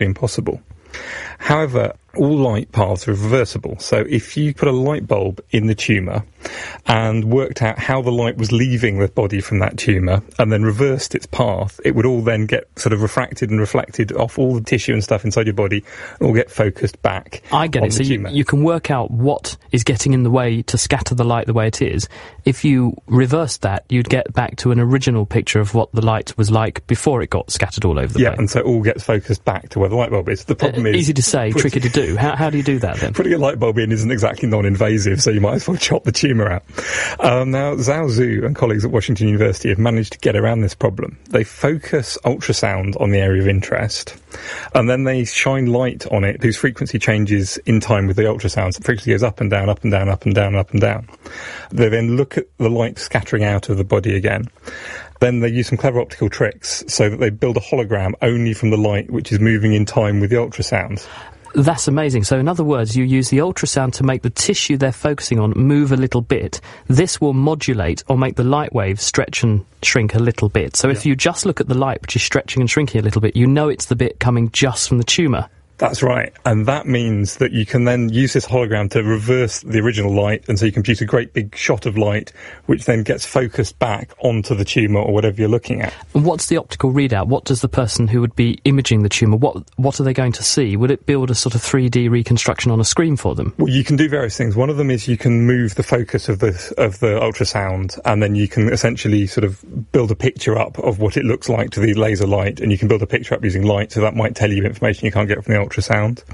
impossible. However, all light paths are reversible. So if you put a light bulb in the tumour and worked out how the light was leaving the body from that tumour and then reversed its path, it would all then get sort of refracted and reflected off all the tissue and stuff inside your body and all get focused back. I get it. So you can work out what is getting in the way to scatter the light the way it is. If you reversed that, you'd get back to an original picture of what the light was like before it got scattered all over the place. Yeah, and so it all gets focused back to where the light bulb is. The problem is... Easy to say, tricky to do. How do you do that then? Putting a light bulb in isn't exactly non-invasive, so you might as well chop the tumour out. Now, Zhao Zhu and colleagues at Washington University have managed to get around this problem. They focus ultrasound on the area of interest, and then they shine light on it whose frequency changes in time with the ultrasound. The frequency goes up and down, up and down, up and down, up and down. They then look at the light scattering out of the body again. Then they use some clever optical tricks so that they build a hologram only from the light which is moving in time with the ultrasound. That's amazing. So in other words, you use the ultrasound to make the tissue they're focusing on move a little bit. This will modulate or make the light waves stretch and shrink a little bit. So if you just look at the light which is stretching and shrinking a little bit, you know it's the bit coming just from the tumour. That's right, and that means that you can then use this hologram to reverse the original light, and so you can produce a great big shot of light, which then gets focused back onto the tumour or whatever you're looking at. And what's the optical readout? What does the person who would be imaging the tumour, what are they going to see? Would it build a sort of 3D reconstruction on a screen for them? Well, you can do various things. One of them is you can move the focus of the ultrasound, and then you can essentially sort of build a picture up of what it looks like to the laser light, and you can build a picture up using light, so that might tell you information you can't get from the ultrasound.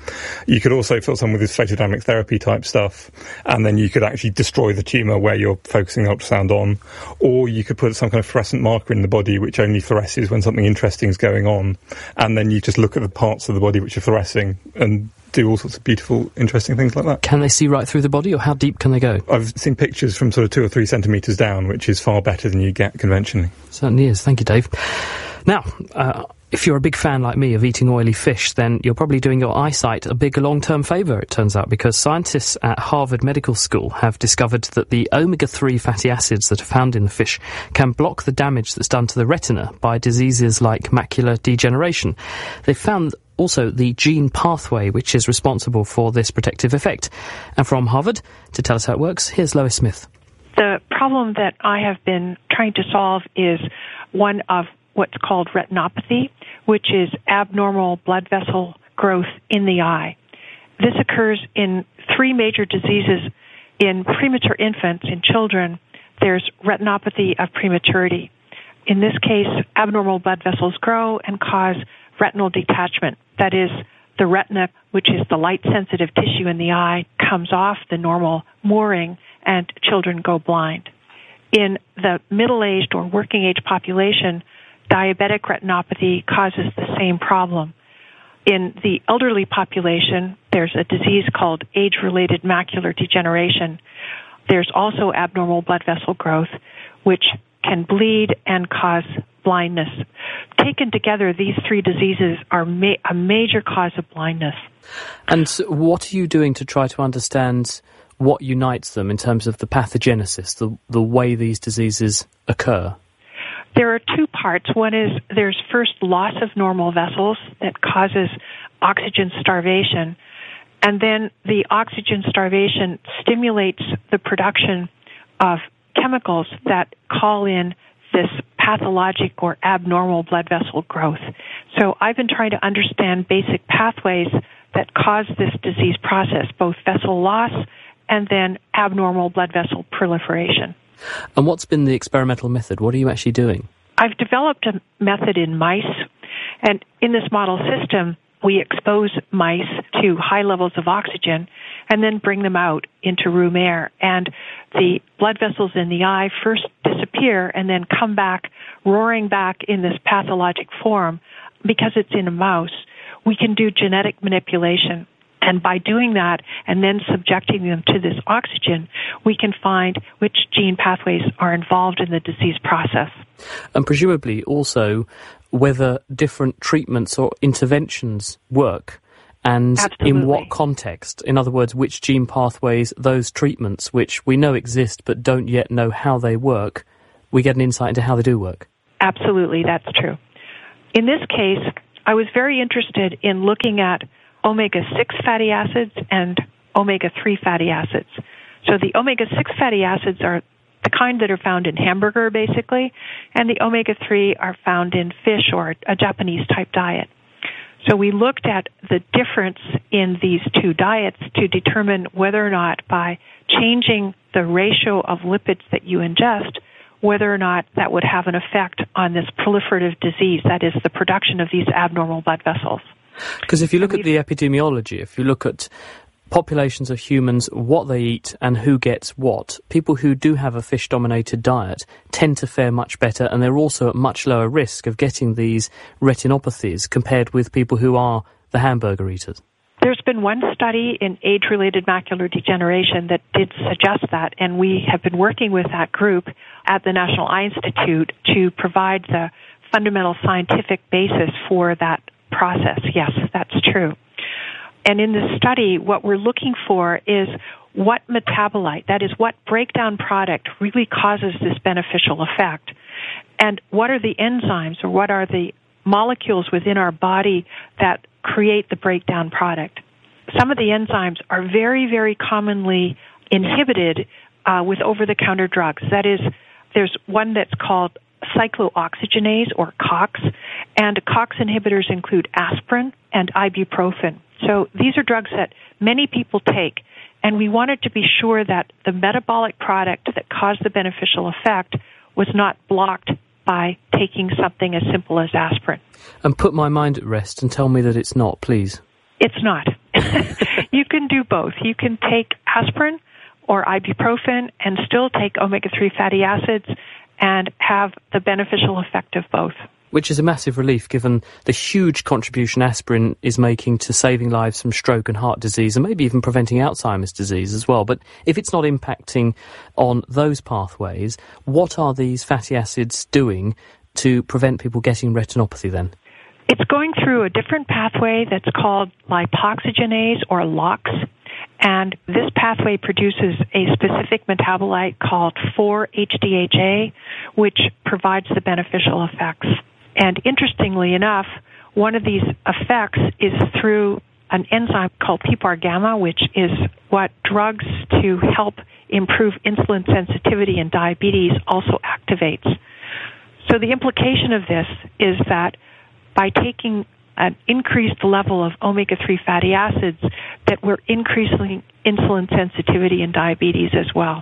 You could also fill some with this photodynamic therapy type stuff, and then you could actually destroy the tumour where you're focusing the ultrasound on, or you could put some kind of fluorescent marker in the body which only fluoresces when something interesting is going on, and then you just look at the parts of the body which are fluorescing and do all sorts of beautiful, interesting things like that. Can they see right through the body, or how deep can they go? I've seen pictures from sort of 2 or 3 centimetres down, which is far better than you get conventionally. Certainly is. Thank you, Dave. Now, if you're a big fan like me of eating oily fish, then you're probably doing your eyesight a big long-term favour, it turns out, because scientists at Harvard Medical School have discovered that the omega-3 fatty acids that are found in the fish can block the damage that's done to the retina by diseases like macular degeneration. They've found also the gene pathway which is responsible for this protective effect. And from Harvard, to tell us how it works, here's Lois Smith. The problem that I have been trying to solve is one of what's called retinopathy, which is abnormal blood vessel growth in the eye. This occurs in 3 major diseases. In premature infants, in children, there's retinopathy of prematurity. In this case, abnormal blood vessels grow and cause retinal detachment. That is, the retina, which is the light-sensitive tissue in the eye, comes off the normal mooring and children go blind. In the middle-aged or working-age population, diabetic retinopathy causes the same problem. In the elderly population, there's a disease called age-related macular degeneration. There's also abnormal blood vessel growth, which can bleed and cause blindness. Taken together, these 3 diseases are a major cause of blindness. And what are you doing to try to understand what unites them in terms of the pathogenesis, the way these diseases occur? There are 2 parts. One is there's first loss of normal vessels that causes oxygen starvation, and then the oxygen starvation stimulates the production of chemicals that call in this pathologic or abnormal blood vessel growth. So I've been trying to understand basic pathways that cause this disease process, both vessel loss and then abnormal blood vessel proliferation. And what's been the experimental method? What are you actually doing? I've developed a method in mice, and in this model system, we expose mice to high levels of oxygen and then bring them out into room air. And the blood vessels in the eye first disappear and then come back, roaring back in this pathologic form. Because it's in a mouse, we can do genetic manipulation. And by doing that and then subjecting them to this oxygen, we can find which gene pathways are involved in the disease process. And presumably also whether different treatments or interventions work, and Absolutely. In what context. In other words, which gene pathways those treatments, which we know exist but don't yet know how they work, we get an insight into how they do work. Absolutely, that's true. In this case, I was very interested in looking at omega-6 fatty acids and omega-3 fatty acids. So the omega-6 fatty acids are the kind that are found in hamburger, basically, and the omega-3 are found in fish or a Japanese-type diet. So we looked at the difference in these two diets to determine whether or not by changing the ratio of lipids that you ingest, whether or not that would have an effect on this proliferative disease, that is, the production of these abnormal blood vessels. Because if you look at the epidemiology, if you look at populations of humans, what they eat and who gets what, people who do have a fish-dominated diet tend to fare much better, and they're also at much lower risk of getting these retinopathies compared with people who are the hamburger eaters. There's been one study in age-related macular degeneration that did suggest that, and we have been working with that group at the National Eye Institute to provide the fundamental scientific basis for that process. Yes, that's true. And in this study, what we're looking for is what metabolite, that is, what breakdown product really causes this beneficial effect, and what are the enzymes or what are the molecules within our body that create the breakdown product. Some of the enzymes are very, very commonly inhibited with over-the-counter drugs. That is, there's one that's called cyclooxygenase, or COX, and COX inhibitors include aspirin and ibuprofen. So these are drugs that many people take, and we wanted to be sure that the metabolic product that caused the beneficial effect was not blocked by taking something as simple as aspirin. And put my mind at rest and tell me that it's not, please. It's not. You can do both. You can take aspirin or ibuprofen and still take omega-3 fatty acids and have the beneficial effect of both. Which is a massive relief given the huge contribution aspirin is making to saving lives from stroke and heart disease, and maybe even preventing Alzheimer's disease as well. But if it's not impacting on those pathways, what are these fatty acids doing to prevent people getting retinopathy then? It's going through a different pathway that's called lipoxygenase, or LOX, and this pathway produces a specific metabolite called 4-HDHA, which provides the beneficial effects. And interestingly enough, one of these effects is through an enzyme called PPAR gamma, which is what drugs to help improve insulin sensitivity in diabetes also activates. So the implication of this is that by taking an increased level of omega-3 fatty acids, that we're increasing insulin sensitivity in diabetes as well.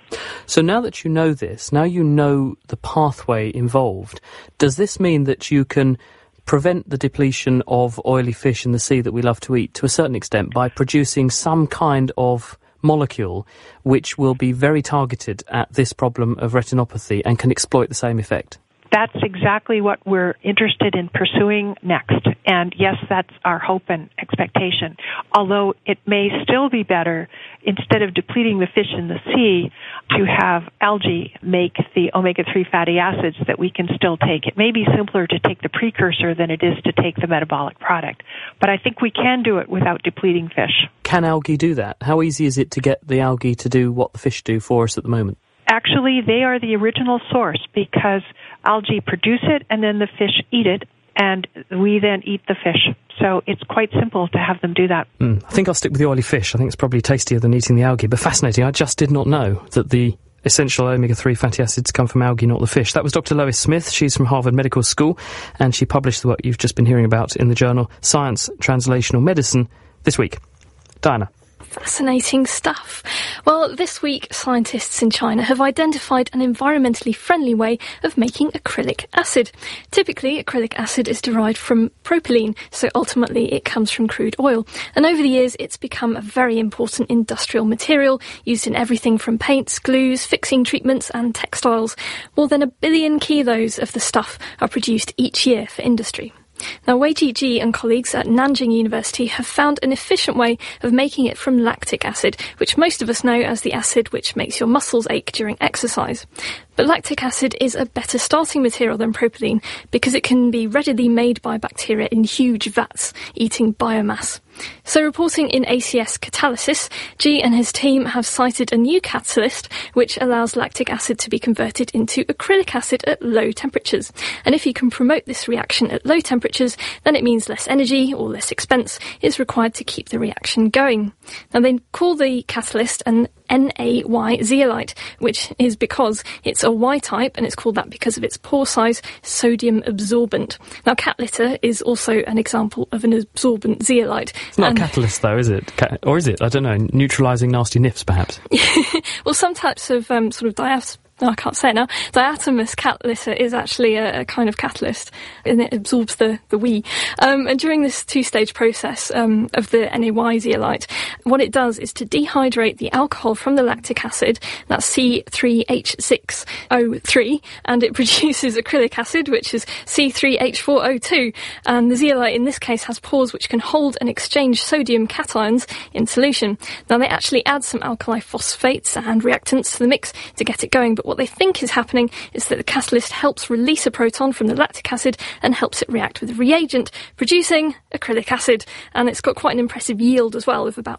So now that you know this, now you know the pathway involved, does this mean that you can prevent the depletion of oily fish in the sea that we love to eat to a certain extent by producing some kind of molecule which will be very targeted at this problem of retinopathy and can exploit the same effect? That's exactly what we're interested in pursuing next. And yes, that's our hope and expectation. Although it may still be better, instead of depleting the fish in the sea, to have algae make the omega-3 fatty acids that we can still take. It may be simpler to take the precursor than it is to take the metabolic product. But I think we can do it without depleting fish. Can algae do that? How easy is it to get the algae to do what the fish do for us at the moment? Actually, they are the original source because algae produce it and then the fish eat it, and we then eat the fish. So it's quite simple to have them do that. I think I'll stick with the oily fish. I think it's probably tastier than eating the algae. But fascinating, I just did not know that the essential omega-3 fatty acids come from algae, not the fish. That was Dr. Lois Smith. She's from Harvard Medical School, and she published the work you've just been hearing about in the journal Science Translational Medicine this week. Diana. Fascinating stuff. Well, this week, scientists in China have identified an environmentally friendly way of making acrylic acid. Typically, acrylic acid is derived from propylene, so ultimately it comes from crude oil. And over the years, it's become a very important industrial material used in everything from paints, glues, fixing treatments and textiles. More than 1 billion kilos of the stuff are produced each year for industry. Now, Wei Jiji and colleagues at Nanjing University have found an efficient way of making it from lactic acid, which most of us know as the acid which makes your muscles ache during exercise. But lactic acid is a better starting material than propylene because it can be readily made by bacteria in huge vats, eating biomass. So reporting in ACS Catalysis, G and his team have cited a new catalyst which allows lactic acid to be converted into acrylic acid at low temperatures. And if you can promote this reaction at low temperatures, then it means less energy or less expense is required to keep the reaction going. Now they call the catalyst an NAY zeolite, which is because it's a Y type, and it's called that because of its pore size, sodium absorbent. Now, cat litter is also an example of an absorbent zeolite. It's not a catalyst, though, is it? Or is it? I don't know. Neutralising nasty nifs, perhaps? Well, some types of sort of I can't say it now. Diatomous cat litter is actually a kind of catalyst, and it absorbs the wee. And during this two-stage process of the NAY zeolite, what it does is to dehydrate the alcohol from the lactic acid, that's C3H6O3, and it produces acrylic acid, which is C3H4O2. And the zeolite in this case has pores which can hold and exchange sodium cations in solution. Now they actually add some alkali phosphates and reactants to the mix to get it going, but what they think is happening is that the catalyst helps release a proton from the lactic acid and helps it react with the reagent, producing acrylic acid. And it's got quite an impressive yield as well, of about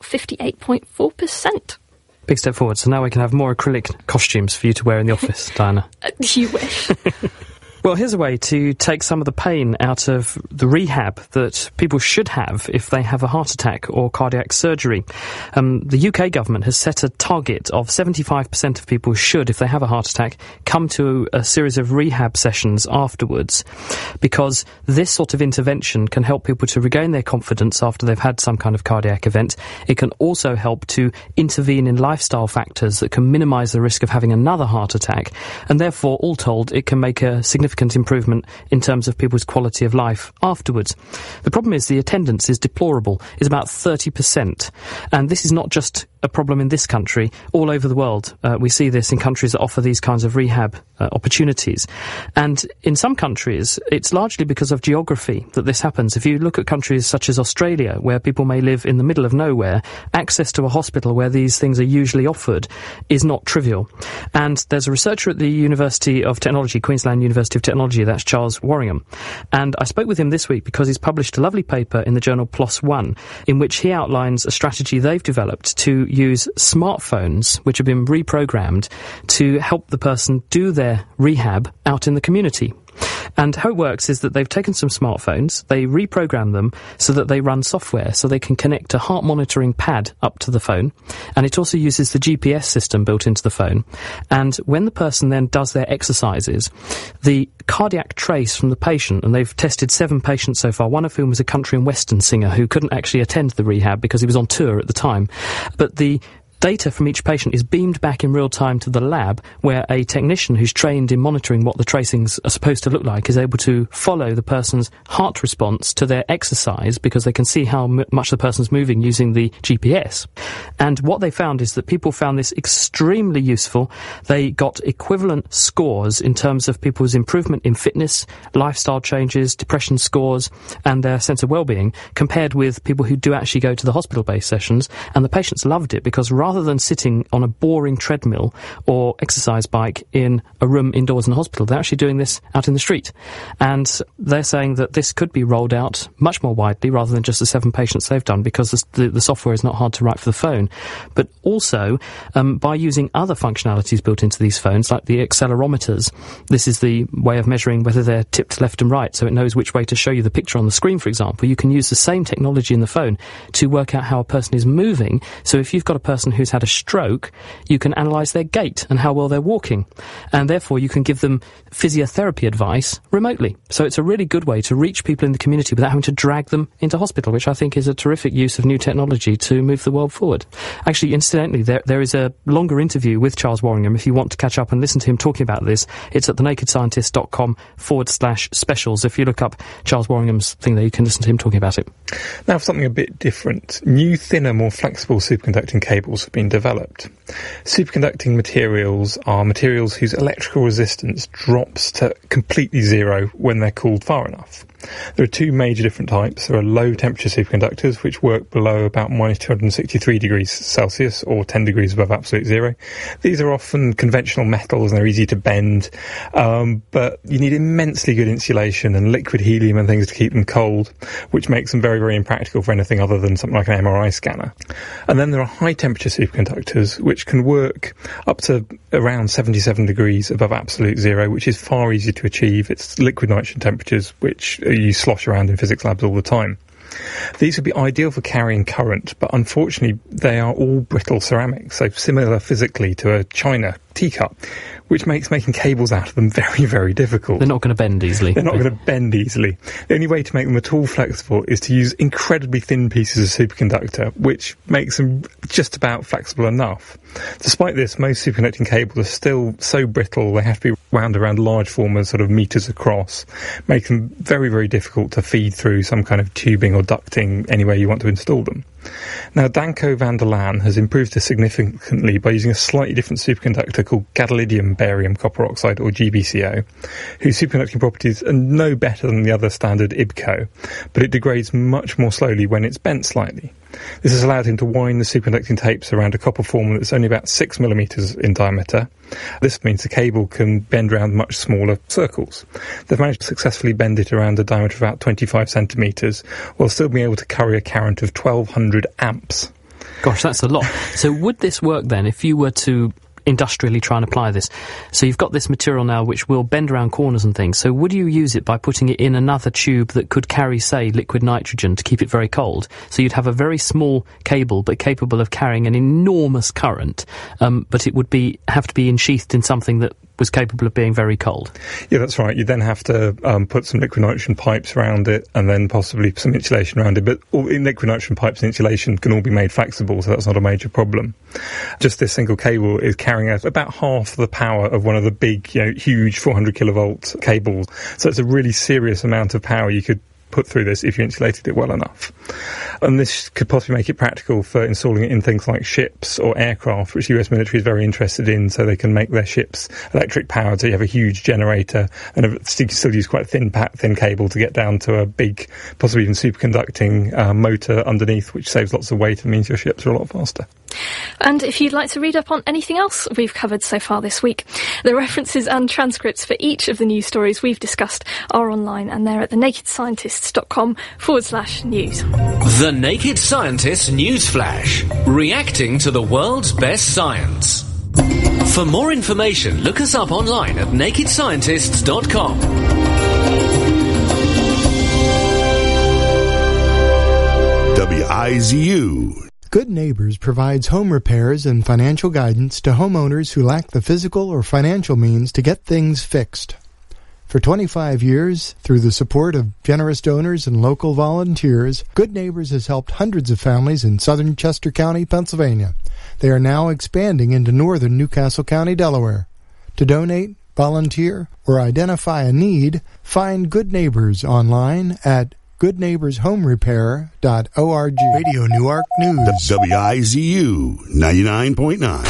58.4%. Big step forward. So now we can have more acrylic costumes for you to wear in the office, Diana. You wish. Well, here's a way to take some of the pain out of the rehab that people should have if they have a heart attack or cardiac surgery. The UK government has set a target of 75% of people should, if they have a heart attack, come to a series of rehab sessions afterwards, because this sort of intervention can help people to regain their confidence after they've had some kind of cardiac event. It can also help to intervene in lifestyle factors that can minimise the risk of having another heart attack, and therefore, all told, it can make a significant improvement in terms of people's quality of life afterwards. The problem is the attendance is deplorable, is about 30%. And this is not just a problem in this country. All over the world, we see this in countries that offer these kinds of rehab opportunities. And in some countries, it's largely because of geography that this happens. If you look at countries such as Australia, where people may live in the middle of nowhere, access to a hospital where these things are usually offered is not trivial. And there's a researcher at the University of Technology, Queensland University of Technology, that's Charles Warringham. And I spoke with him this week because he's published a lovely paper in the journal PLOS ONE, in which he outlines a strategy they've developed to use smartphones, which have been reprogrammed, to help the person do their rehab out in the community. And how it works is that they've taken some smartphones, they reprogram them so that they run software, so they can connect a heart monitoring pad up to the phone, and it also uses the GPS system built into the phone. And when the person then does their exercises, the cardiac trace from the patient, and they've tested 7 patients so far, one of whom was a country and western singer who couldn't actually attend the rehab because he was on tour at the time, but the data from each patient is beamed back in real time to the lab, where a technician who's trained in monitoring what the tracings are supposed to look like is able to follow the person's heart response to their exercise, because they can see how much the person's moving using the GPS. And what they found is that people found this extremely useful. They got equivalent scores in terms of people's improvement in fitness, lifestyle changes, depression scores, and their sense of well-being, compared with people who do actually go to the hospital-based sessions. And the patients loved it because rather than sitting on a boring treadmill or exercise bike in a room indoors in the hospital, they're actually doing this out in the street. And they're saying that this could be rolled out much more widely rather than just the 7 patients they've done, because the software is not hard to write for the phone. But also, by using other functionalities built into these phones, like the accelerometers, this is the way of measuring whether they're tipped left and right, so it knows which way to show you the picture on the screen, for example. You can use the same technology in the phone to work out how a person is moving. So if you've got a person who's had a stroke, you can analyse their gait and how well they're walking, and therefore you can give them physiotherapy advice remotely. So it's a really good way to reach people in the community without having to drag them into hospital, which I think is a terrific use of new technology to move the world forward. Actually, incidentally, there is a longer interview with Charles Warringham. If you want to catch up and listen to him talking about this, it's at thenakedscientist.com/specials. If you look up Charles Warringham's thing there, you can listen to him talking about it. Now for something a bit different. New, thinner, more flexible superconducting cables have been developed. Superconducting materials are materials whose electrical resistance drops to completely zero when they're cooled far enough. There are two major different types. There are low temperature superconductors, which work below about minus 263 degrees Celsius or 10 degrees above absolute zero. These are often conventional metals and they're easy to bend, but you need immensely good insulation and liquid helium and things to keep them cold, which makes them very, very impractical for anything other than something like an MRI scanner. And then there are high temperature superconductors, which can work up to around 77 degrees above absolute zero, which is far easier to achieve. It's liquid nitrogen temperatures, which you slosh around in physics labs all the time. These would be ideal for carrying current, but unfortunately they are all brittle ceramics, so similar physically to a china teacup, which makes making cables out of them very, very difficult. They're not going to bend easily. They're not going to bend easily. The only way to make them at all flexible is to use incredibly thin pieces of superconductor, which makes them just about flexible enough. Despite this, most superconducting cables are still so brittle they have to be wound around large formers, sort of meters across, make them very, very difficult to feed through some kind of tubing or ducting anywhere you want to install them. Now, Danko van der Laan has improved this significantly by using a slightly different superconductor called gadolinium barium copper oxide, or GBCO, whose superconducting properties are no better than the other standard IBCO, but it degrades much more slowly when it's bent slightly. This has allowed him to wind the superconducting tapes around a copper form that's only about 6 millimeters in diameter. This means the cable can bend around much smaller circles. They've managed to successfully bend it around a diameter of about 25 centimeters, while still being able to carry a current of 1200 amps. Gosh, that's a lot. So would this work then if you were to industrially try and apply this? So you've got this material now which will bend around corners and things. So would you use it by putting it in another tube that could carry, say, liquid nitrogen to keep it very cold? So you'd have a very small cable but capable of carrying an enormous current, but it would have to be ensheathed in something that was capable of being very cold. Yeah, that's right. You then have to put some liquid nitrogen pipes around it and then possibly some insulation around it. But in liquid nitrogen pipes and insulation can all be made flexible, so that's not a major problem. Just this single cable is carrying out about half the power of one of the big, huge 400 kilovolt cables. So it's a really serious amount of power you could put through this if you insulated it well enough. And this could possibly make it practical for installing it in things like ships or aircraft, which the US military is very interested in, so they can make their ships electric powered, so you have a huge generator and still use quite a thin cable to get down to a big, possibly even superconducting motor underneath, which saves lots of weight and means your ships are a lot faster. And if you'd like to read up on anything else we've covered so far this week, the references and transcripts for each of the news stories we've discussed are online, and they're at thenakedscientists.com/news. The Naked Scientists News Flash, reacting to the world's best science. For more information, look us up online at nakedscientists.com. WIZU. Good Neighbors provides home repairs and financial guidance to homeowners who lack the physical or financial means to get things fixed. For 25 years, through the support of generous donors and local volunteers, Good Neighbors has helped hundreds of families in southern Chester County, Pennsylvania. They are now expanding into northern Newcastle County, Delaware. To donate, volunteer, or identify a need, find Good Neighbors online at goodneighborshomerepair.org. Radio Newark News. WIZU 99.9.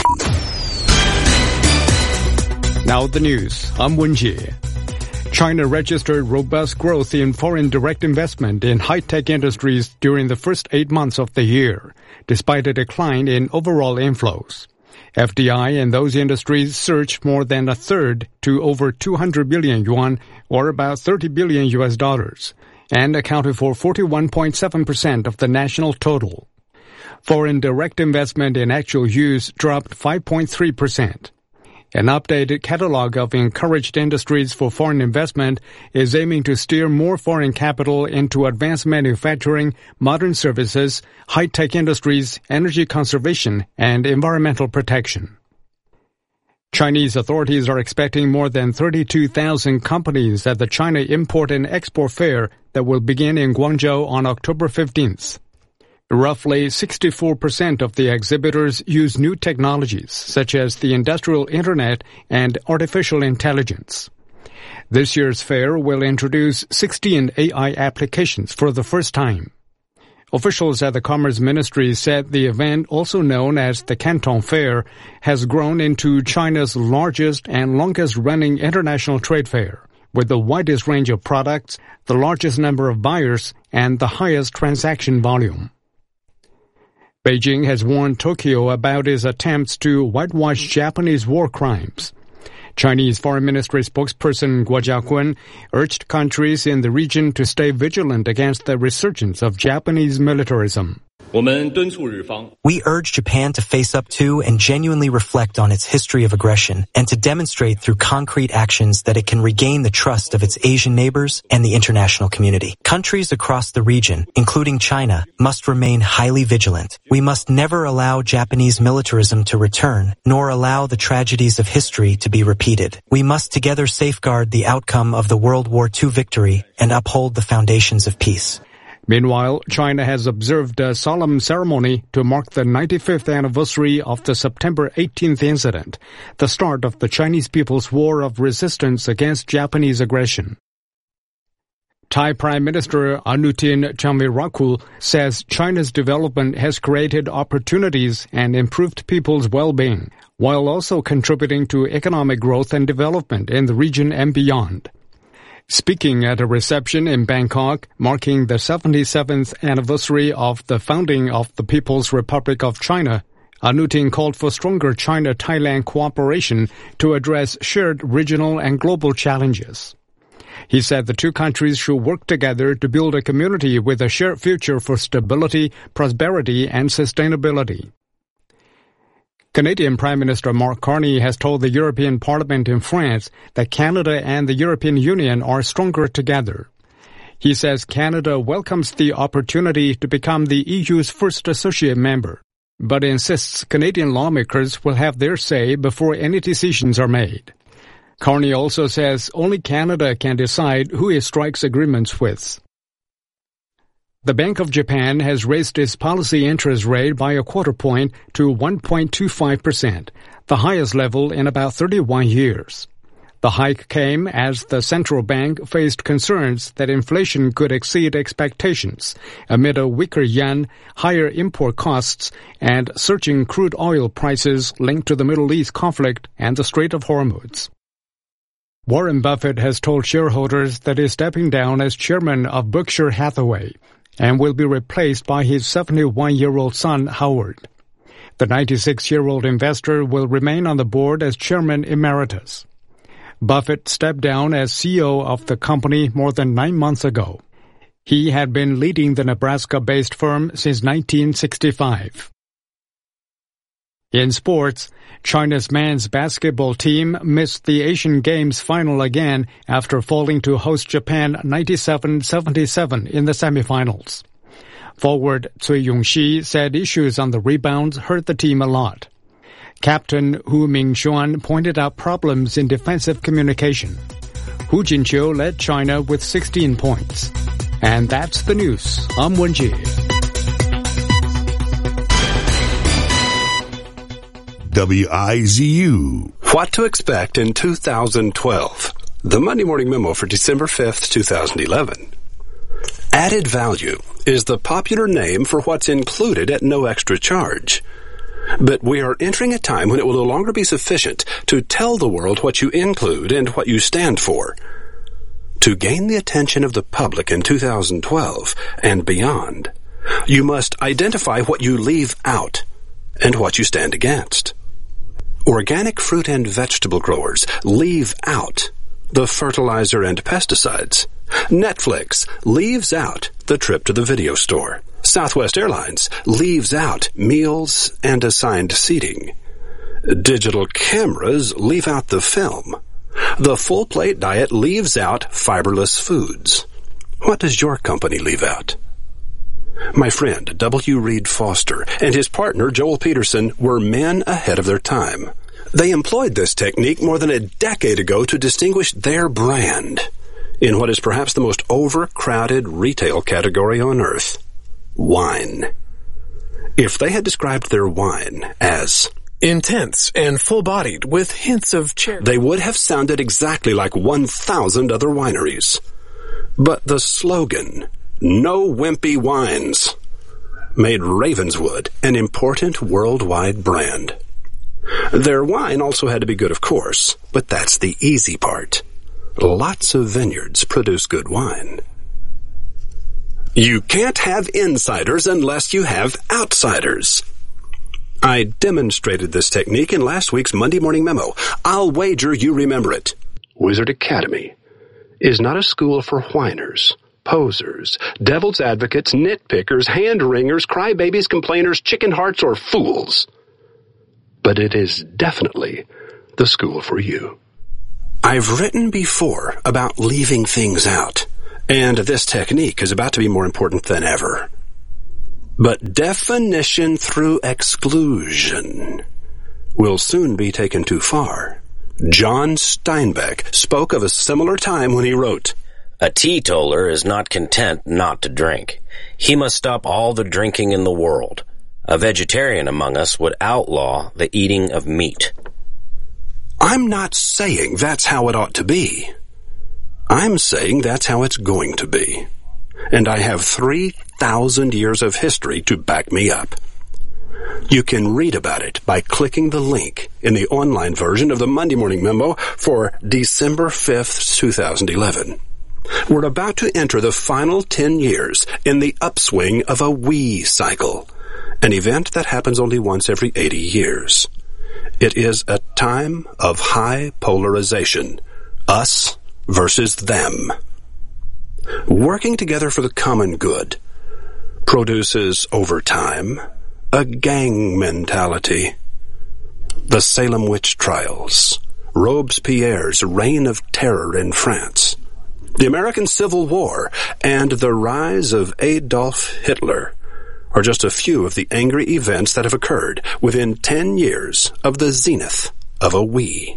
Now the news. I'm Wen Jie. China registered robust growth in foreign direct investment in high-tech industries during the first 8 months of the year, despite a decline in overall inflows. FDI in those industries surged more than a third to over 200 billion yuan, or about $30 billion, and accounted for 41.7% of the national total. Foreign direct investment in actual use dropped 5.3%. An updated catalog of encouraged industries for foreign investment is aiming to steer more foreign capital into advanced manufacturing, modern services, high-tech industries, energy conservation, and environmental protection. Chinese authorities are expecting more than 32,000 companies at the China Import and Export Fair that will begin in Guangzhou on October 15th. Roughly 64% of the exhibitors use new technologies, such as the industrial internet and artificial intelligence. This year's fair will introduce 16 AI applications for the first time. Officials at the Commerce Ministry said the event, also known as the Canton Fair, has grown into China's largest and longest-running international trade fair, with the widest range of products, the largest number of buyers, and the highest transaction volume. Beijing has warned Tokyo about its attempts to whitewash Japanese war crimes. Chinese Foreign Ministry spokesperson Guo Jiakun urged countries in the region to stay vigilant against the resurgence of Japanese militarism. We urge Japan to face up to and genuinely reflect on its history of aggression and to demonstrate through concrete actions that it can regain the trust of its Asian neighbors and the international community. Countries across the region, including China, must remain highly vigilant. We must never allow Japanese militarism to return, nor allow the tragedies of history to be repeated. We must together safeguard the outcome of the World War II victory and uphold the foundations of peace. Meanwhile, China has observed a solemn ceremony to mark the 95th anniversary of the September 18th incident, the start of the Chinese People's War of Resistance against Japanese aggression. Thai Prime Minister Anutin Chanvirakul says China's development has created opportunities and improved people's well-being, while also contributing to economic growth and development in the region and beyond. Speaking at a reception in Bangkok, marking the 77th anniversary of the founding of the People's Republic of China, Anutin called for stronger China-Thailand cooperation to address shared regional and global challenges. He said the two countries should work together to build a community with a shared future for stability, prosperity, and sustainability. Canadian Prime Minister Mark Carney has told the European Parliament in France that Canada and the European Union are stronger together. He says Canada welcomes the opportunity to become the EU's first associate member, but insists Canadian lawmakers will have their say before any decisions are made. Carney also says only Canada can decide who it strikes agreements with. The Bank of Japan has raised its policy interest rate by a quarter point to 1.25%, the highest level in about 31 years. The hike came as the central bank faced concerns that inflation could exceed expectations amid a weaker yen, higher import costs, and surging crude oil prices linked to the Middle East conflict and the Strait of Hormuz. Warren Buffett has told shareholders that he is stepping down as chairman of Berkshire Hathaway and will be replaced by his 71-year-old son, Howard. The 96-year-old investor will remain on the board as chairman emeritus. Buffett stepped down as CEO of the company more than 9 months ago. He had been leading the Nebraska-based firm since 1965. In sports, China's men's basketball team missed the Asian Games final again after falling to host Japan 97-77 in the semifinals. Forward Cui Yongxi said issues on the rebounds hurt the team a lot. Captain Hu Mingxuan pointed out problems in defensive communication. Hu Jinqiu led China with 16 points. And that's the news. I'm Wenjie. WIZU. What to expect in 2012. The Monday Morning Memo for December 5th, 2011. Added value is the popular name for what's included at no extra charge. But we are entering a time when it will no longer be sufficient to tell the world what you include and what you stand for. To gain the attention of the public in 2012 and beyond, you must identify what you leave out and what you stand against. Organic fruit and vegetable growers leave out the fertilizer and pesticides. Netflix leaves out the trip to the video store. Southwest Airlines leaves out meals and assigned seating. Digital cameras leave out the film. The full plate diet leaves out fiberless foods. What does your company leave out? My friend W. Reed Foster and his partner Joel Peterson were men ahead of their time. They employed this technique more than a decade ago to distinguish their brand in what is perhaps the most overcrowded retail category on earth, wine. If they had described their wine as intense and full-bodied with hints of cherry, they would have sounded exactly like 1,000 other wineries. But the slogan, "No Wimpy Wines," made Ravenswood an important worldwide brand. Their wine also had to be good, of course, but that's the easy part. Lots of vineyards produce good wine. You can't have insiders unless you have outsiders. I demonstrated this technique in last week's Monday Morning Memo. I'll wager you remember it. Wizard Academy is not a school for whiners, posers, devil's advocates, nitpickers, hand-wringers, crybabies, complainers, chicken hearts, or fools. But it is definitely the school for you. I've written before about leaving things out, and this technique is about to be more important than ever. But definition through exclusion will soon be taken too far. John Steinbeck spoke of a similar time when he wrote, "A teetotaler is not content not to drink. He must stop all the drinking in the world. A vegetarian among us would outlaw the eating of meat." I'm not saying that's how it ought to be. I'm saying that's how it's going to be. And I have 3,000 years of history to back me up. You can read about it by clicking the link in the online version of the Monday Morning Memo for December 5th, 2011. We're about to enter the final 10 years in the upswing of a we cycle, an event that happens only once every 80 years. It is a time of high polarization, us versus them. Working together for the common good produces, over time, a gang mentality. The Salem witch trials, Robespierre's reign of terror in France, the American Civil War, and the rise of Adolf Hitler are just a few of the angry events that have occurred within 10 years of the zenith of a we.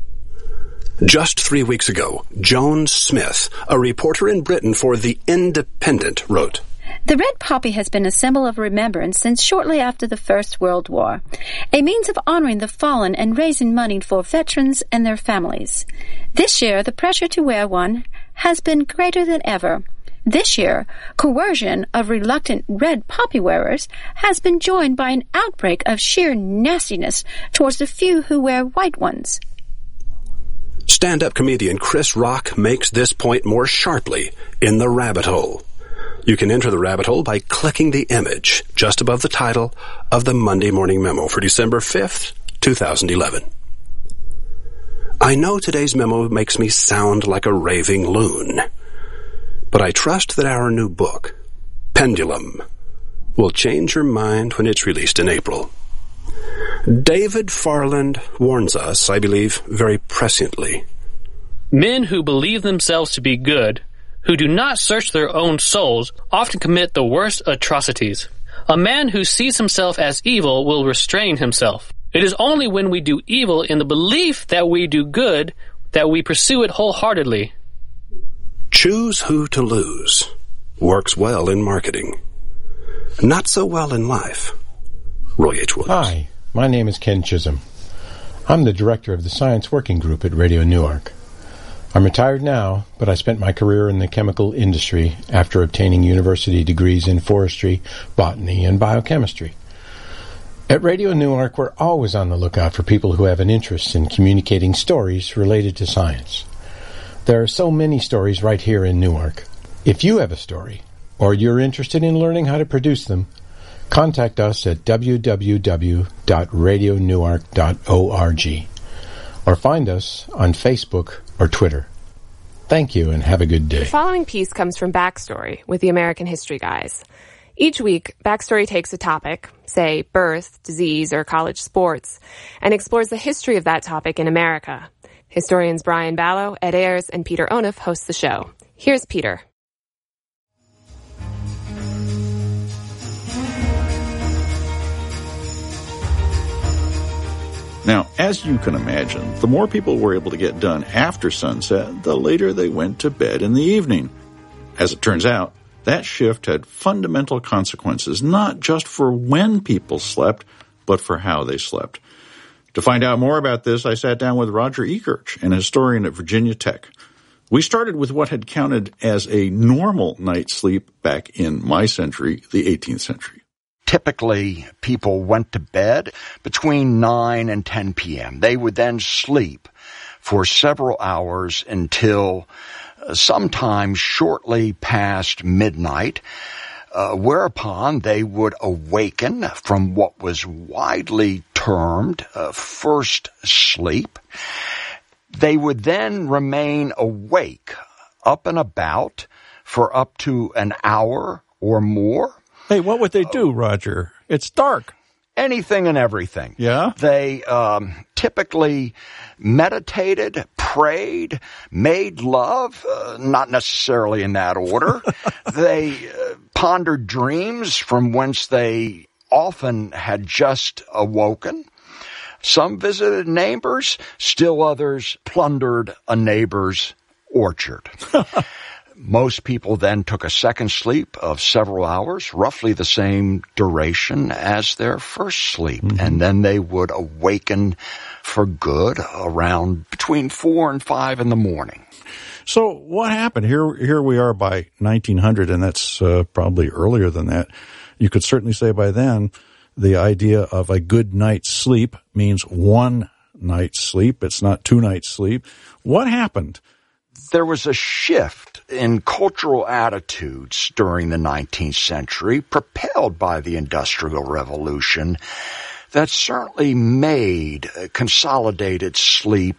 Just 3 weeks ago, Joan Smith, a reporter in Britain for The Independent, wrote, "The red poppy has been a symbol of remembrance since shortly after the First World War, a means of honoring the fallen and raising money for veterans and their families. This year, the pressure to wear one has been greater than ever. This year, coercion of reluctant red poppy wearers has been joined by an outbreak of sheer nastiness towards the few who wear white ones." Stand-up comedian Chris Rock makes this point more sharply in The Rabbit Hole. You can enter the rabbit hole by clicking the image just above the title of the Monday Morning Memo for December 5th, 2011. I know today's memo makes me sound like a raving loon, but I trust that our new book, Pendulum, will change your mind when it's released in April. David Farland warns us, I believe, very presciently. Men who believe themselves to be good, who do not search their own souls, often commit the worst atrocities. A man who sees himself as evil will restrain himself. It is only when we do evil in the belief that we do good that we pursue it wholeheartedly. Choose who to lose works well in marketing. Not so well in life. Roy H. Williams. Hi, my name is Ken Chisholm. I'm the director of the Science Working Group at Radio Newark. I'm retired now, but I spent my career in the chemical industry after obtaining university degrees in forestry, botany, and biochemistry. At Radio Newark, we're always on the lookout for people who have an interest in communicating stories related to science. There are so many stories right here in Newark. If you have a story, or you're interested in learning how to produce them, contact us at www.radionewark.org or find us on Facebook or Twitter. Thank you and have a good day. The following piece comes from Backstory with the American History Guys. Each week, Backstory takes a topic, say birth, disease, or college sports, and explores the history of that topic in America. Historians Brian Ballow, Ed Ayers, and Peter Onuf host the show. Here's Peter. Now, as you can imagine, the more people were able to get done after sunset, the later they went to bed in the evening. As it turns out, that shift had fundamental consequences, not just for when people slept, but for how they slept. To find out more about this, I sat down with Roger Ekirch, an historian at Virginia Tech. We started with what had counted as a normal night's sleep back in my century, the 18th century. Typically, people went to bed between 9 and 10 p.m. They would then sleep for several hours until sometime shortly past midnight, whereupon they would awaken from what was widely termed first sleep. They would then remain awake, up and about, for up to an hour or more. Hey, what would they do, Roger? It's dark. Anything and everything. Yeah? They typically meditated, prayed, made love, not necessarily in that order. They pondered dreams from whence they often had just awoken. Some visited neighbors, still others plundered a neighbor's orchard. Most people then took a second sleep of several hours, roughly the same duration as their first sleep, and then they would awaken for good around between 4 and 5 in the morning. So what happened? Here we are by 1900, and that's probably earlier than that. You could certainly say by then the idea of a good night's sleep means one night's sleep. It's not 2 nights' sleep. What happened? There was a shift in cultural attitudes during the 19th century, propelled by the Industrial Revolution, that certainly made consolidated sleep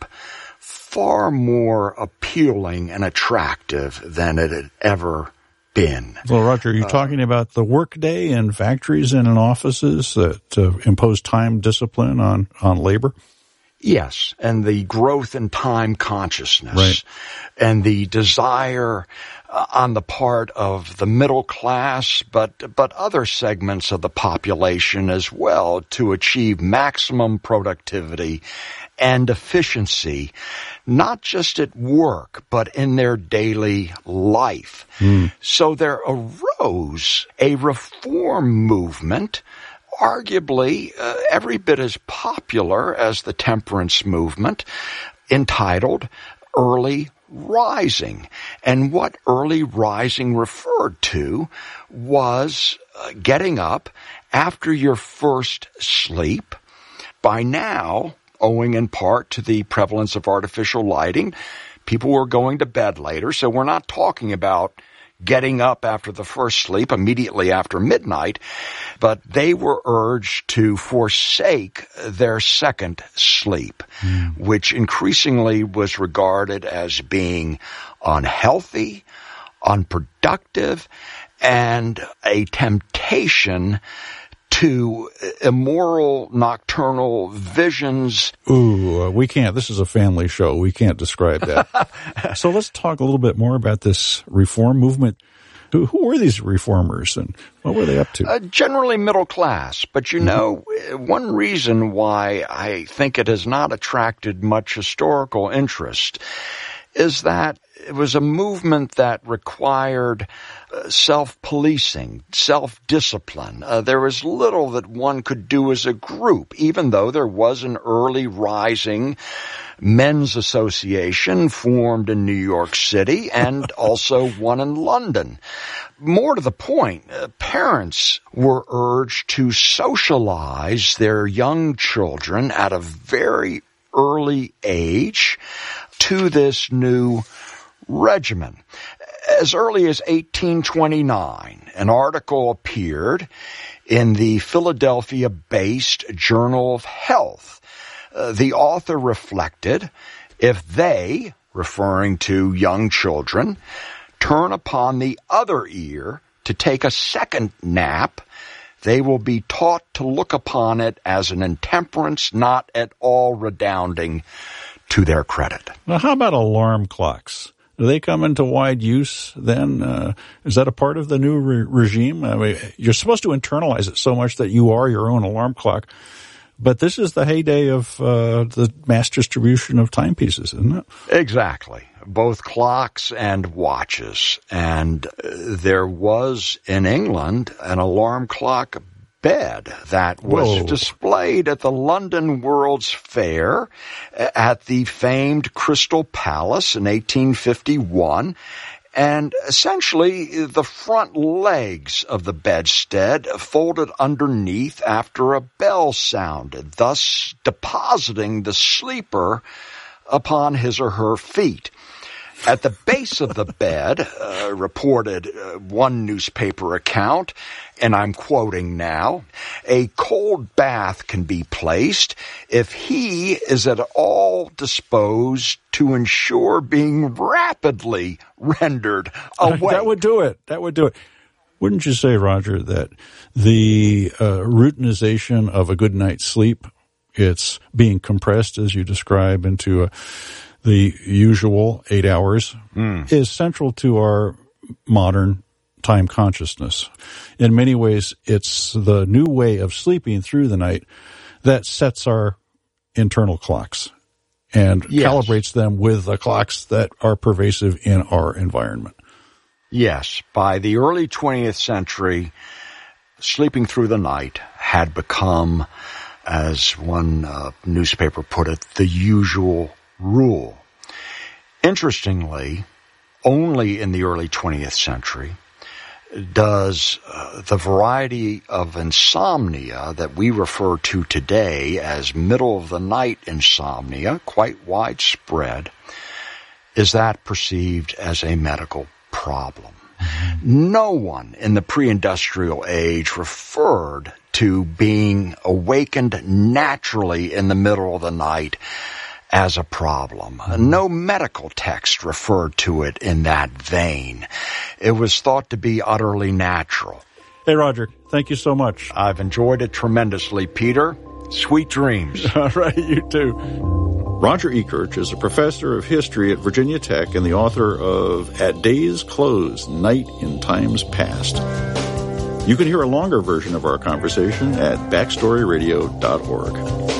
far more appealing and attractive than it had ever been. Well, Roger, are you talking about the workday in factories and in offices that impose time discipline on labor? Yes, and the growth in time consciousness, right, and the desire on the part of the middle class, but other segments of the population as well, to achieve maximum productivity and efficiency, not just at work, but in their daily life. So there arose a reform movement, arguably every bit as popular as the temperance movement, entitled Early Rising. And what early rising referred to was getting up after your first sleep. By now, owing in part to the prevalence of artificial lighting, people were going to bed later, so we're not talking about getting up after the first sleep immediately after midnight, but they were urged to forsake their second sleep, which increasingly was regarded as being unhealthy, unproductive, and a temptation to immoral nocturnal visions. Ooh, we can't. This is a family show. We can't describe that. So let's talk a little bit more about this reform movement. Who were these reformers and what were they up to? Generally middle class. But you know, one reason why I think it has not attracted much historical interest is that it was a movement that required self-policing, self-discipline. There was little that one could do as a group, even though there was an early rising men's association formed in New York City and also one in London. More to the point, parents were urged to socialize their young children at a very early age to this new regimen. As early as 1829, an article appeared in the Philadelphia-based Journal of Health. The author reflected, if they, referring to young children, turn upon the other ear to take a second nap, they will be taught to look upon it as an intemperance not at all redounding to their credit. Now, how about alarm clocks? Do they come into wide use then? Is that a part of the new regime? I mean, you're supposed to internalize it so much that you are your own alarm clock. But this is the heyday of the mass distribution of timepieces, isn't it? Exactly. Both clocks and watches. And there was in England an alarm clock bed that was displayed at the London World's Fair at the famed Crystal Palace in 1851. And essentially, the front legs of the bedstead folded underneath after a bell sounded, thus depositing the sleeper upon his or her feet. At the base of the bed, reported one newspaper account, and I'm quoting now, a cold bath can be placed if he is at all disposed to ensure being rapidly rendered awake. That would do it. Wouldn't you say, Roger, that the routinization of a good night's sleep, it's being compressed, as you describe, into the usual 8 hours, is central to our modern time consciousness. In many ways, it's the new way of sleeping through the night that sets our internal clocks and calibrates them with the clocks that are pervasive in our environment. Yes, by the early 20th century, sleeping through the night had become, as one newspaper put it, the usual rule. Interestingly, only in the early 20th century does the variety of insomnia that we refer to today as middle-of-the-night insomnia, quite widespread, is that perceived as a medical problem. No one in the pre-industrial age referred to being awakened naturally in the middle of the night as a problem. No medical text referred to it in that vein. It was thought to be utterly natural. Hey, Roger, thank you so much. I've enjoyed it tremendously, Peter. Sweet dreams. All right, you too. Roger Ekirch is a professor of history at Virginia Tech and the author of At Day's Close, Night in Times Past. You can hear a longer version of our conversation at backstoryradio.org.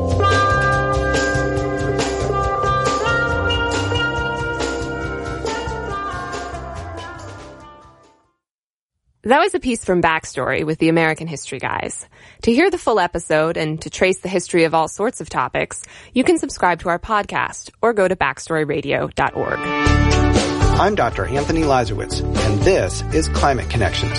That was a piece from Backstory with the American History Guys. To hear the full episode and to trace the history of all sorts of topics, you can subscribe to our podcast or go to backstoryradio.org. I'm Dr. Anthony Lazarowitz, and this is Climate Connections.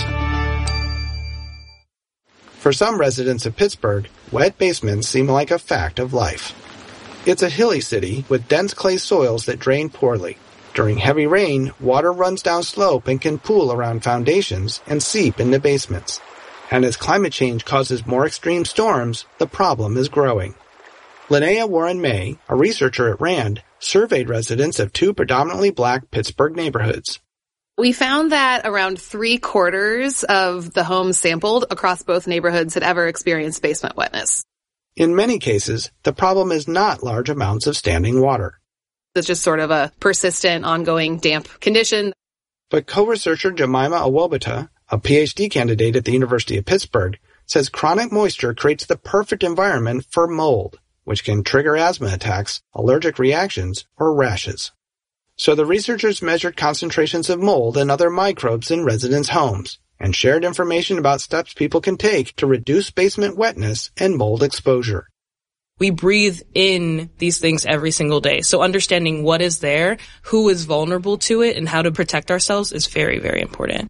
For some residents of Pittsburgh, wet basements seem like a fact of life. It's a hilly city with dense clay soils that drain poorly. During heavy rain, water runs down slope and can pool around foundations and seep into basements. And as climate change causes more extreme storms, the problem is growing. Linnea Warren May, a researcher at RAND, surveyed residents of two predominantly black Pittsburgh neighborhoods. We found that around 3/4 of the homes sampled across both neighborhoods had ever experienced basement wetness. In many cases, the problem is not large amounts of standing water. It's just sort of a persistent, ongoing damp condition. But co-researcher Jemima Awobata, a PhD candidate at the University of Pittsburgh, says chronic moisture creates the perfect environment for mold, which can trigger asthma attacks, allergic reactions, or rashes. So the researchers measured concentrations of mold and other microbes in residents' homes and shared information about steps people can take to reduce basement wetness and mold exposure. We breathe in these things every single day. So understanding what is there, who is vulnerable to it, and how to protect ourselves is very, very important.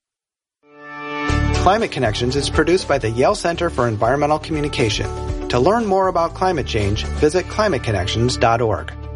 Climate Connections is produced by the Yale Center for Environmental Communication. To learn more about climate change, visit climateconnections.org.